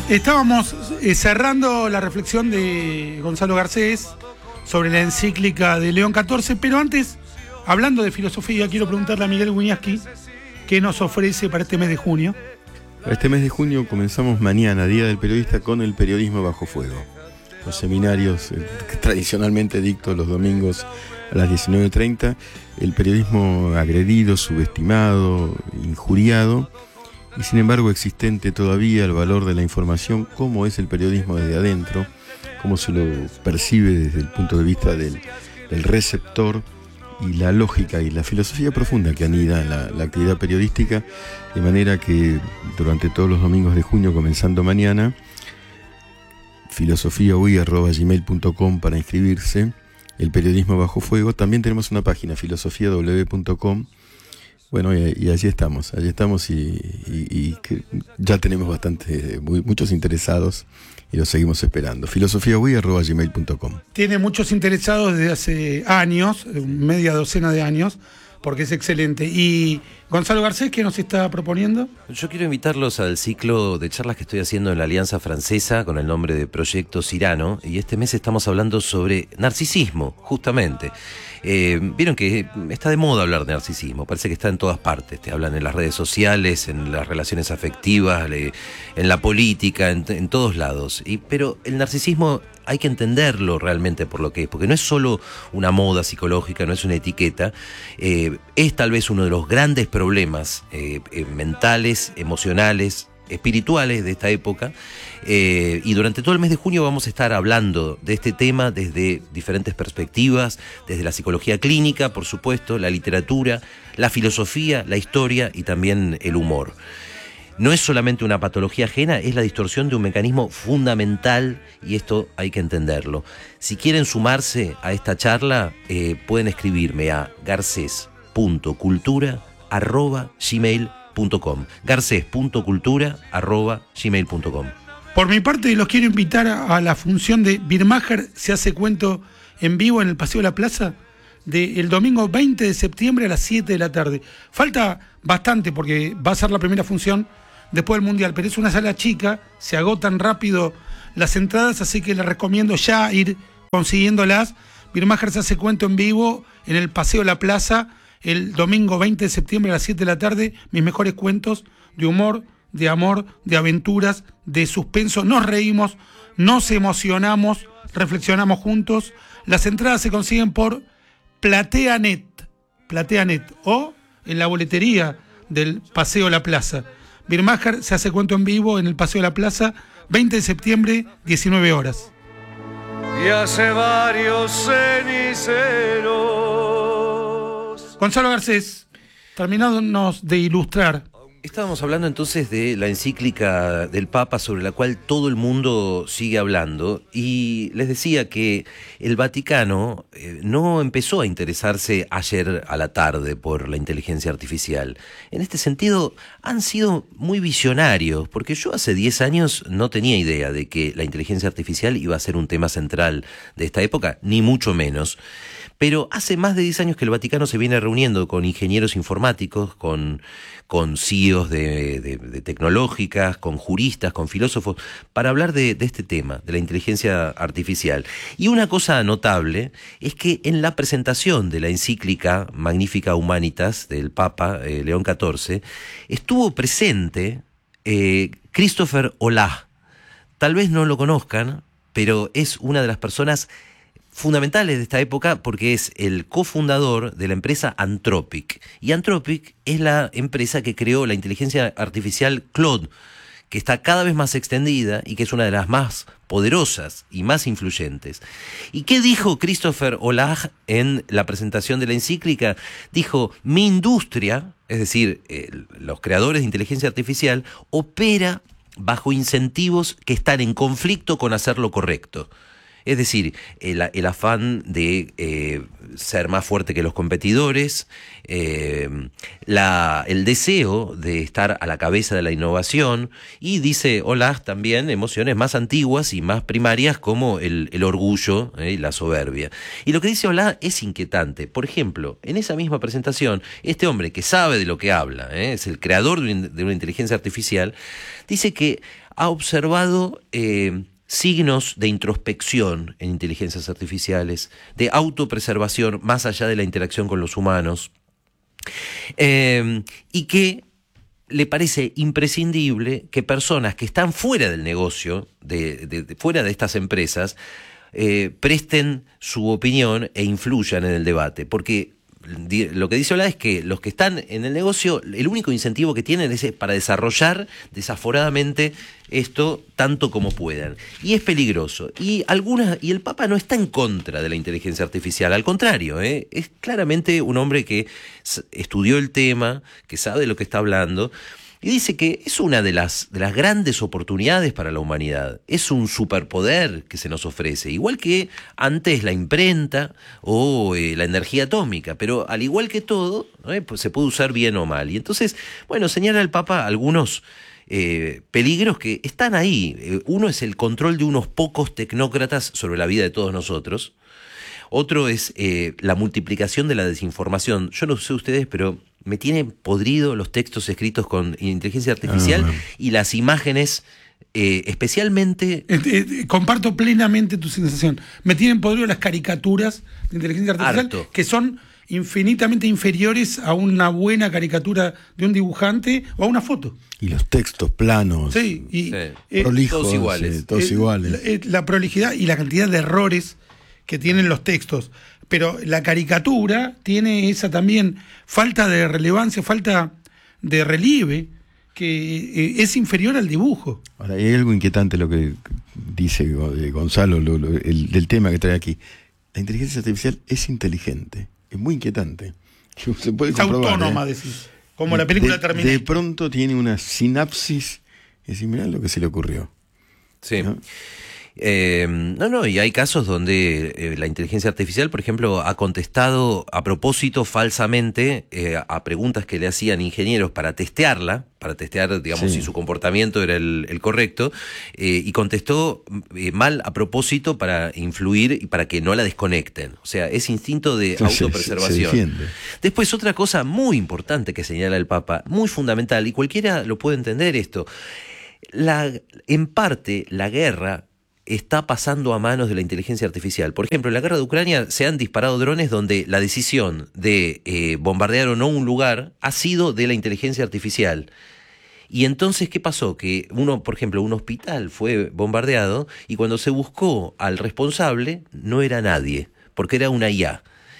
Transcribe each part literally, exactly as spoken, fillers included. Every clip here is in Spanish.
Estábamos eh, cerrando la reflexión de Gonzalo Garcés sobre la encíclica de León catorce, pero antes, hablando de filosofía, quiero preguntarle a Miguel Wiñaski qué nos ofrece para este mes de junio. Para este mes de junio comenzamos mañana, Día del Periodista, con el periodismo bajo fuego. Los seminarios eh, que tradicionalmente dicto los domingos a las diecinueve treinta, el periodismo agredido, subestimado, injuriado, y sin embargo existente todavía el valor de la información, cómo es el periodismo desde adentro, cómo se lo percibe desde el punto de vista del, del receptor, y la lógica y la filosofía profunda que anida en la, la actividad periodística, de manera que durante todos los domingos de junio, comenzando mañana, filosofía u i arroba gmail punto com para inscribirse, el periodismo bajo fuego. También tenemos una página, filosofía w punto com. Bueno, y, y allí estamos, allí estamos y, y, y que ya tenemos bastante, muy, muchos interesados y los seguimos esperando. filosofía u i arroba gmail punto com. Tiene muchos interesados desde hace años, media docena de años, porque es excelente. Y Gonzalo Garcés, ¿qué nos está proponiendo? Yo quiero invitarlos al ciclo de charlas que estoy haciendo en la Alianza Francesa con el nombre de Proyecto Cyrano, y este mes estamos hablando sobre narcisismo, justamente. Eh, Vieron que está de moda hablar de narcisismo, parece que está en todas partes. Te hablan en las redes sociales, en las relaciones afectivas, en la política, en, en todos lados. Y, pero el narcisismo hay que entenderlo realmente por lo que es, porque no es solo una moda psicológica, no es una etiqueta, eh, es tal vez uno de los grandes problemas eh, eh, mentales, emocionales, espirituales de esta época, eh, y durante todo el mes de junio vamos a estar hablando de este tema desde diferentes perspectivas, desde la psicología clínica, por supuesto, la literatura, la filosofía, la historia y también el humor. No es solamente una patología ajena, es la distorsión de un mecanismo fundamental, y esto hay que entenderlo. Si quieren sumarse a esta charla, eh, pueden escribirme a garces punto cultura arroba gmail punto com. garces punto cultura arroba gmail punto com. Por mi parte, los quiero invitar a la función de Birmacher se hace cuento en vivo en el Paseo de la Plaza del domingo veinte de septiembre a las siete de la tarde. Falta bastante porque va a ser la primera función después del Mundial, pero es una sala chica, se agotan rápido las entradas, así que les recomiendo ya ir consiguiéndolas. Birmacher se hace cuento en vivo en el Paseo de la Plaza el domingo veinte de septiembre a las siete de la tarde. Mis mejores cuentos de humor, de amor, de aventuras, de suspenso. Nos reímos, nos emocionamos, reflexionamos juntos. Las entradas se consiguen por PlateaNet, PlateaNet o en la boletería del Paseo de la Plaza. Birmacher se hace cuento en vivo en el Paseo de la Plaza, veinte de septiembre, diecinueve horas. Y hace varios ceniceros. Gonzalo Garcés, terminándonos de ilustrar. Estábamos hablando entonces de la encíclica del Papa sobre la cual todo el mundo sigue hablando, y les decía que el Vaticano eh, no empezó a interesarse ayer a la tarde por la inteligencia artificial. En este sentido han sido muy visionarios, porque yo hace diez años no tenía idea de que la inteligencia artificial iba a ser un tema central de esta época, ni mucho menos. Pero hace más de diez años que el Vaticano se viene reuniendo con ingenieros informáticos, con, con C E Os de, de, de tecnológicas, con juristas, con filósofos, para hablar de, de este tema, de la inteligencia artificial. Y una cosa notable es que en la presentación de la encíclica Magnificat Humanitas del Papa eh, León catorce, estuvo presente eh, Christopher Olah. Tal vez no lo conozcan, pero es una de las personas fundamentales de esta época porque es el cofundador de la empresa Anthropic. Y Anthropic es la empresa que creó la inteligencia artificial Claude, que está cada vez más extendida y que es una de las más poderosas y más influyentes. ¿Y qué dijo Christopher Olah en la presentación de la encíclica? Dijo: mi industria, es decir, eh, los creadores de inteligencia artificial, opera bajo incentivos que están en conflicto con hacer lo correcto. Es decir, el, el afán de eh, ser más fuerte que los competidores, eh, la, el deseo de estar a la cabeza de la innovación, y dice Olah también emociones más antiguas y más primarias como el, el orgullo eh, y la soberbia. Y lo que dice Olah es inquietante. Por ejemplo, en esa misma presentación, este hombre que sabe de lo que habla, eh, es el creador de una, de una inteligencia artificial, dice que ha observado eh, signos de introspección en inteligencias artificiales, de autopreservación más allá de la interacción con los humanos, eh, y que le parece imprescindible que personas que están fuera del negocio, de, de, de fuera de estas empresas, eh, presten su opinión e influyan en el debate, porque lo que dice Ola es que los que están en el negocio, el único incentivo que tienen es para desarrollar desaforadamente esto tanto como puedan. Y es peligroso. Y algunas, y el Papa no está en contra de la inteligencia artificial, al contrario, ¿eh? Es claramente un hombre que estudió el tema, que sabe de lo que está hablando, y dice que es una de las, de las grandes oportunidades para la humanidad. Es un superpoder que se nos ofrece, igual que antes la imprenta o eh, la energía atómica, pero al igual que todo, ¿no? Pues se puede usar bien o mal. Y entonces, bueno, señala el Papa algunos eh, peligros que están ahí. Eh, uno es el control de unos pocos tecnócratas sobre la vida de todos nosotros. Otro es eh, la multiplicación de la desinformación. Yo no sé ustedes, pero me tienen podrido los textos escritos con inteligencia artificial ah, bueno. y las imágenes, eh, especialmente... Eh, eh, comparto plenamente tu sensación. Me tienen podrido las caricaturas de inteligencia artificial, harto. Que son infinitamente inferiores a una buena caricatura de un dibujante o a una foto. Y los textos planos, sí, y, sí. Eh, prolijos, todos iguales. Eh, todos eh, iguales. La, eh, la prolijidad y la cantidad de errores que tienen los textos. Pero la caricatura tiene esa también falta de relevancia, falta de relieve, que eh, es inferior al dibujo. Ahora, hay algo inquietante lo que dice Gonzalo, lo, lo, el, del tema que trae aquí. La inteligencia artificial es inteligente, es muy inquietante. Se puede es comprobar, autónoma, ¿eh? decís, como la película de, Terminator. De pronto tiene una sinapsis, y decís, mirá lo que se le ocurrió. Sí. ¿No? Eh, no, no, y hay casos donde eh, la inteligencia artificial, por ejemplo, ha contestado a propósito falsamente eh, a preguntas que le hacían ingenieros para testearla, para testear, digamos, sí. si su comportamiento era el, el correcto, eh, y contestó eh, mal a propósito para influir y para que no la desconecten. O sea, es instinto de Entonces, autopreservación. Se, se defiende. Después, otra cosa muy importante que señala el Papa, muy fundamental, y cualquiera lo puede entender esto, la, en parte la guerra está pasando a manos de la inteligencia artificial. Por ejemplo, en la guerra de Ucrania se han disparado drones donde la decisión de eh, bombardear o no un lugar ha sido de la inteligencia artificial. Y entonces, ¿qué pasó? Que uno, por ejemplo, un hospital fue bombardeado y cuando se buscó al responsable no era nadie, porque era una I A.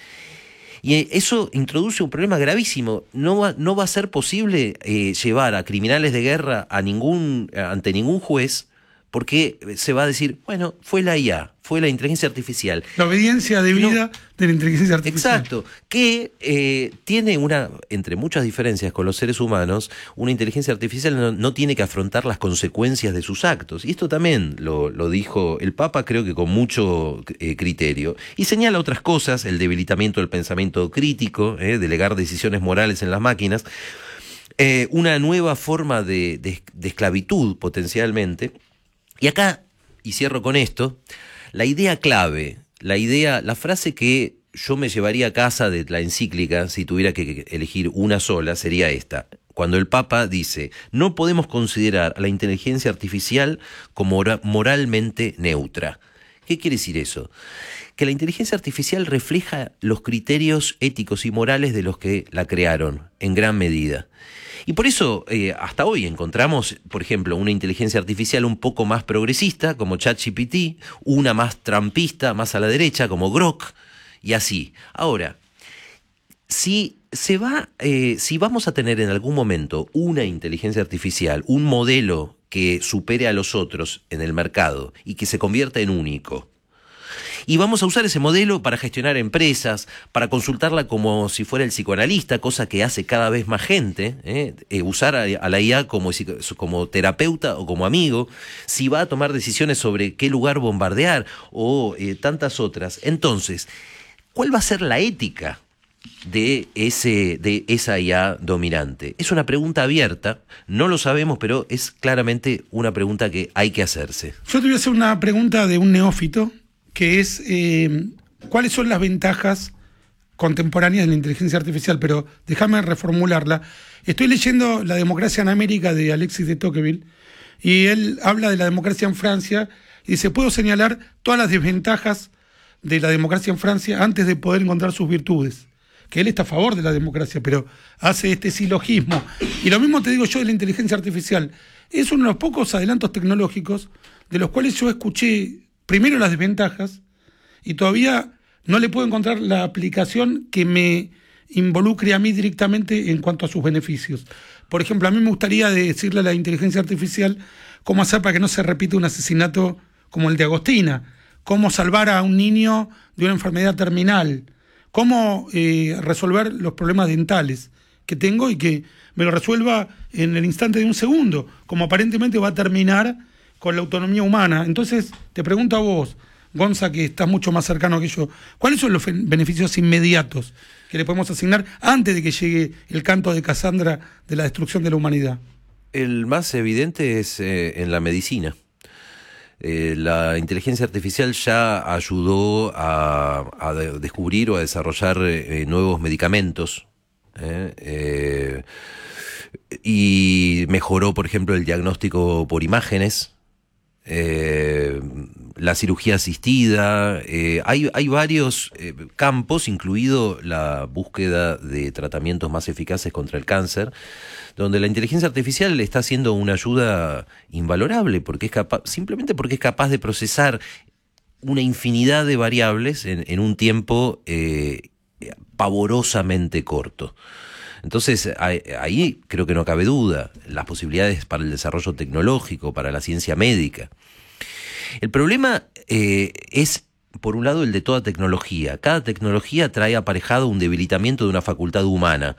Y eso introduce un problema gravísimo. No va, no va a ser posible eh, llevar a criminales de guerra a ningún, ante ningún juez, porque se va a decir, bueno, fue la I A, fue la inteligencia artificial. La obediencia debida no, de la inteligencia artificial. Exacto, que eh, tiene una, entre muchas diferencias con los seres humanos, una inteligencia artificial no, no tiene que afrontar las consecuencias de sus actos. Y esto también lo, lo dijo el Papa, creo que con mucho eh, criterio. Y señala otras cosas, el debilitamiento del pensamiento crítico, eh, delegar decisiones morales en las máquinas, eh, una nueva forma de, de, de esclavitud potencialmente. Y acá, y cierro con esto, la idea clave, la idea, la frase que yo me llevaría a casa de la encíclica, si tuviera que elegir una sola, sería esta. Cuando el Papa dice, no podemos considerar a la inteligencia artificial como moralmente neutra. ¿Qué quiere decir eso? Que la inteligencia artificial refleja los criterios éticos y morales de los que la crearon, en gran medida. Y por eso, eh, hasta hoy encontramos, por ejemplo, una inteligencia artificial un poco más progresista, como ChatGPT, una más trumpista, más a la derecha, como Grok, y así. Ahora, si se va, eh, si vamos a tener en algún momento una inteligencia artificial, un modelo que supere a los otros en el mercado y que se convierta en único, y vamos a usar ese modelo para gestionar empresas, para consultarla como si fuera el psicoanalista, cosa que hace cada vez más gente, ¿eh? Eh, usar a, a la I A como, como terapeuta o como amigo, si va a tomar decisiones sobre qué lugar bombardear o eh, tantas otras. Entonces, ¿cuál va a ser la ética de, ese, de esa I A dominante? Es una pregunta abierta, no lo sabemos, pero es claramente una pregunta que hay que hacerse. Yo te voy a hacer una pregunta de un neófito, que es eh, cuáles son las ventajas contemporáneas de la inteligencia artificial, pero déjame reformularla. Estoy leyendo La democracia en América de Alexis de Tocqueville, y él habla de la democracia en Francia y dice, puedo señalar todas las desventajas de la democracia en Francia antes de poder encontrar sus virtudes. Que él está a favor de la democracia, pero hace este silogismo. Y lo mismo te digo yo de la inteligencia artificial. Es uno de los pocos adelantos tecnológicos de los cuales yo escuché primero las desventajas y todavía no le puedo encontrar la aplicación que me involucre a mí directamente en cuanto a sus beneficios. Por ejemplo, a mí me gustaría decirle a la inteligencia artificial cómo hacer para que no se repita un asesinato como el de Agostina, cómo salvar a un niño de una enfermedad terminal, cómo eh, resolver los problemas dentales que tengo y que me lo resuelva en el instante de un segundo, como aparentemente va a terminar con la autonomía humana. Entonces, te pregunto a vos, Gonza, que estás mucho más cercano que yo, ¿cuáles son los beneficios inmediatos que le podemos asignar antes de que llegue el canto de Casandra de la destrucción de la humanidad? El más evidente es eh, en la medicina. Eh, la inteligencia artificial ya ayudó a, a de- descubrir o a desarrollar eh, nuevos medicamentos eh, eh, y mejoró, por ejemplo, el diagnóstico por imágenes, eh, la cirugía asistida. Eh, hay, hay varios eh, campos, incluido la búsqueda de tratamientos más eficaces contra el cáncer, donde la inteligencia artificial está haciendo una ayuda invalorable, porque es capaz, simplemente porque es capaz de procesar una infinidad de variables en, en un tiempo eh, pavorosamente corto. Entonces, ahí, ahí creo que no cabe duda, las posibilidades para el desarrollo tecnológico, para la ciencia médica. El problema eh, es, por un lado, el de toda tecnología. Cada tecnología trae aparejado un debilitamiento de una facultad humana.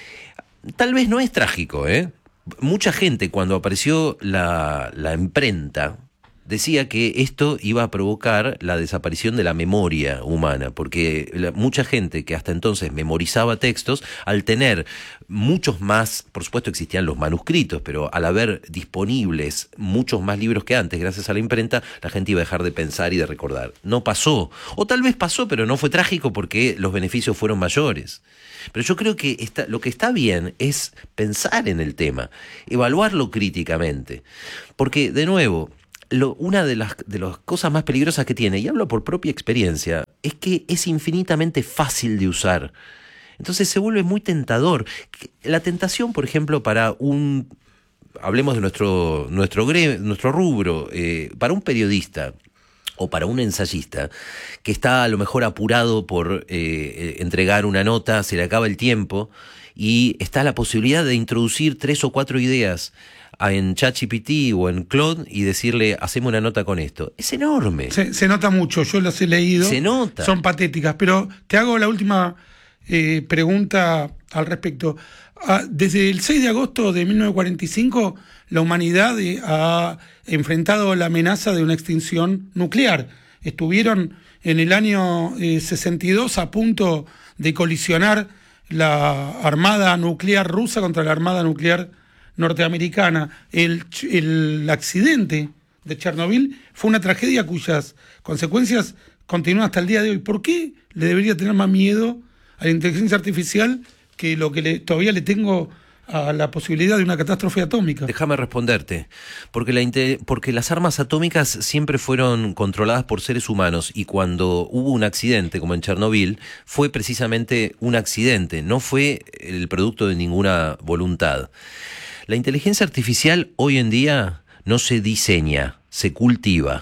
Tal vez no es trágico, ¿eh? Mucha gente, cuando apareció la, la imprenta, decía que esto iba a provocar la desaparición de la memoria humana, porque la, mucha gente que hasta entonces memorizaba textos, al tener muchos más, por supuesto existían los manuscritos, pero al haber disponibles muchos más libros que antes, gracias a la imprenta, la gente iba a dejar de pensar y de recordar. No pasó, o tal vez pasó, pero no fue trágico porque los beneficios fueron mayores. Pero yo creo que está, lo que está bien es pensar en el tema, evaluarlo críticamente, porque, de nuevo, Lo, una de las, de las cosas más peligrosas que tiene, y hablo por propia experiencia, es que es infinitamente fácil de usar. Entonces se vuelve muy tentador. La tentación, por ejemplo, para un, hablemos de nuestro, nuestro, gre, nuestro rubro, eh, para un periodista o para un ensayista que está a lo mejor apurado por eh, entregar una nota, se le acaba el tiempo y está la posibilidad de introducir tres o cuatro ideas en ChatGPT o en Claude y decirle, hacemos una nota con esto. Es enorme. Se, se nota mucho, yo las he leído. Se nota. Son patéticas, pero te hago la última eh, pregunta al respecto. Ah, desde el seis de agosto de mil novecientos cuarenta y cinco, la humanidad eh, ha enfrentado la amenaza de una extinción nuclear. Estuvieron en el año eh, sesenta y dos a punto de colisionar la armada nuclear rusa contra la armada nuclear norteamericana. El, el accidente de Chernobyl fue una tragedia cuyas consecuencias continúan hasta el día de hoy. ¿Por qué le debería tener más miedo a la inteligencia artificial que lo que le, todavía le tengo a la posibilidad de una catástrofe atómica? Déjame responderte, porque, la, porque las armas atómicas siempre fueron controladas por seres humanos y cuando hubo un accidente como en Chernobyl fue precisamente un accidente, no fue el producto de ninguna voluntad. La inteligencia artificial hoy en día no se diseña, se cultiva.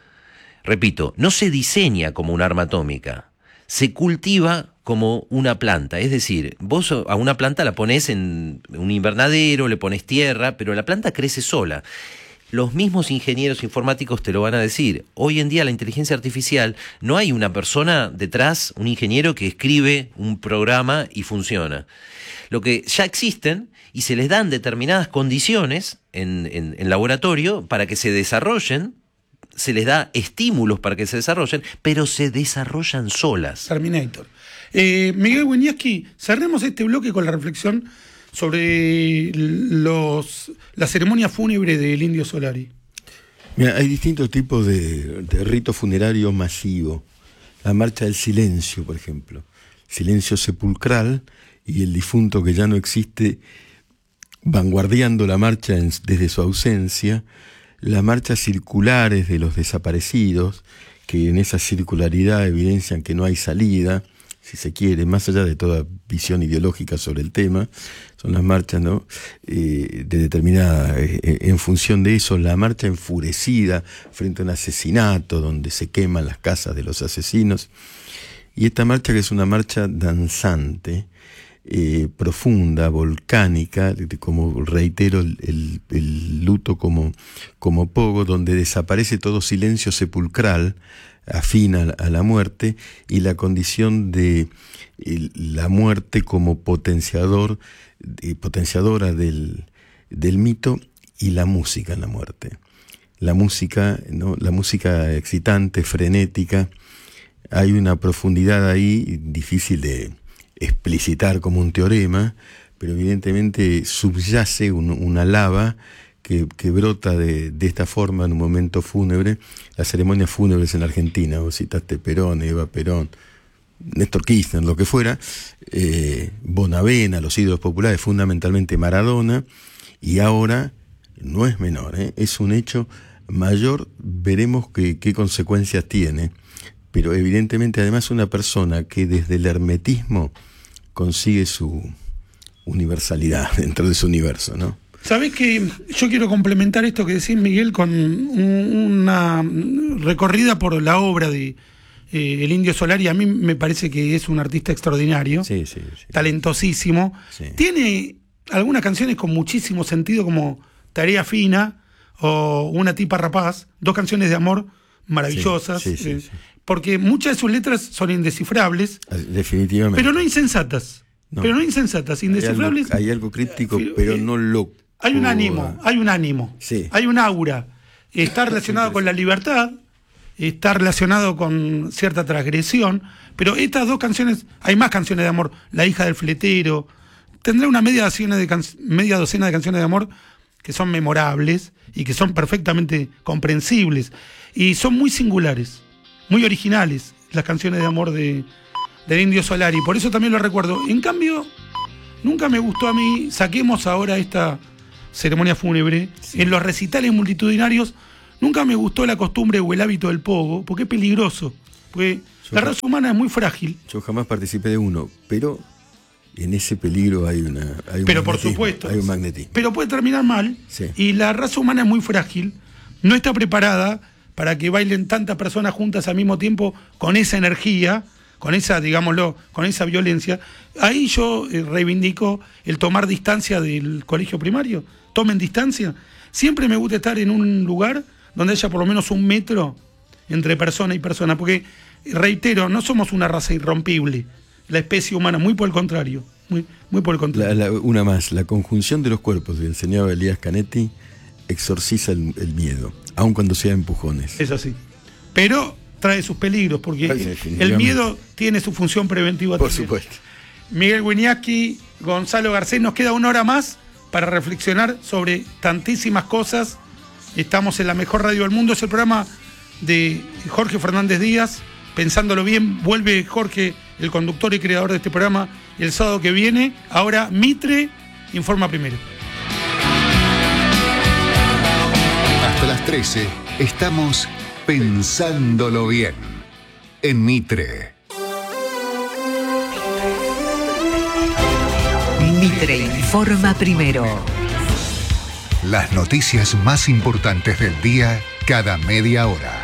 Repito, no se diseña como un arma atómica, se cultiva como una planta. Es decir, vos a una planta la ponés en un invernadero, le pones tierra, pero la planta crece sola. Los mismos ingenieros informáticos te lo van a decir. Hoy en día la inteligencia artificial no hay una persona detrás, un ingeniero que escribe un programa y funciona. Lo que ya existen y se les dan determinadas condiciones en, en, en laboratorio para que se desarrollen, se les da estímulos para que se desarrollen, pero se desarrollan solas. Terminator. Eh, Miguel Wieniawski, cerremos este bloque con la reflexión sobre los, la ceremonia fúnebre del Indio Solari. Mira, hay distintos tipos de, de rito funerario masivo. La marcha del silencio, por ejemplo. Silencio sepulcral, y el difunto que ya no existe vanguardiando la marcha en, desde su ausencia, las marchas circulares de los desaparecidos, que en esa circularidad evidencian que no hay salida, si se quiere, más allá de toda visión ideológica sobre el tema, son las marchas, ¿no? Eh, de determinada, eh, en función de eso, la marcha enfurecida frente a un asesinato donde se queman las casas de los asesinos, y esta marcha que es una marcha danzante, eh, profunda, volcánica, como reitero, el, el, el luto como, como pogo, donde desaparece todo silencio sepulcral, afina a la muerte, y la condición de el, la muerte como potenciador, eh, potenciadora del, del mito, y la música en la muerte. La música, ¿no? La música excitante, frenética, hay una profundidad ahí difícil de explicitar como un teorema, pero evidentemente subyace un, una lava Que, que brota de, de esta forma en un momento fúnebre. Las ceremonias fúnebres en Argentina, vos citaste Perón, Eva Perón, Néstor Kirchner, lo que fuera, eh, Bonavena, los ídolos populares, fundamentalmente Maradona, y ahora no es menor, ¿eh? Es un hecho mayor, veremos qué, qué consecuencias tiene, pero evidentemente además una persona que desde el hermetismo consigue su universalidad dentro de su universo, ¿no? Sabés que yo quiero complementar esto que decís, Miguel, con un, una recorrida por la obra de eh, el Indio Solari. A mí me parece que es un artista extraordinario, sí, sí, sí. talentosísimo. Sí. Tiene algunas canciones con muchísimo sentido, como Tarea Fina o Una Tipa Rapaz, dos canciones de amor maravillosas, sí, sí, sí, eh, sí. porque muchas de sus letras son indescifrables, definitivamente, pero no insensatas. No. Pero no insensatas, indescifrables. Hay algo, hay algo críptico, pero, pero no loco. Hay un ánimo, hay un ánimo, sí. hay un aura. Está relacionado con la libertad, está relacionado con cierta transgresión, pero estas dos canciones, hay más canciones de amor. La hija del fletero, tendrá una media docena de, can, media docena de canciones de amor que son memorables y que son perfectamente comprensibles. Y son muy singulares, muy originales las canciones de amor de, del Indio Solari. Por eso también lo recuerdo. En cambio, nunca me gustó a mí, saquemos ahora esta ceremonia fúnebre, sí. En los recitales multitudinarios nunca me gustó la costumbre o el hábito del pogo, porque es peligroso, porque yo la raza humana es muy frágil. Yo jamás participé de uno, pero en ese peligro hay una hay un pero por supuesto, hay un magnetismo. Pero puede terminar mal, sí. Y la raza humana es muy frágil, no está preparada para que bailen tantas personas juntas al mismo tiempo con esa energía, con esa, digámoslo, con esa violencia. Ahí yo eh, reivindico el tomar distancia del colegio primario. Tomen distancia. Siempre me gusta estar en un lugar donde haya por lo menos un metro entre persona y persona, porque, reitero, no somos una raza irrompible, la especie humana, muy por el contrario, muy, muy por el contrario. La, la, una más, la conjunción de los cuerpos, que enseñaba Elías Canetti, exorciza el, el miedo, aun cuando sea empujones. Es así. Pero trae sus peligros, porque el, el miedo tiene su función preventiva por también. Por supuesto. Miguel Wiñaski, Gonzalo Garcés, nos queda una hora más para reflexionar sobre tantísimas cosas. Estamos en la mejor radio del mundo, es el programa de Jorge Fernández Díaz. Pensándolo bien, vuelve Jorge, el conductor y creador de este programa, el sábado que viene. Ahora Mitre informa primero. Hasta las trece estamos pensándolo bien en Mitre. Mitre informa primero. Las noticias más importantes del día cada media hora.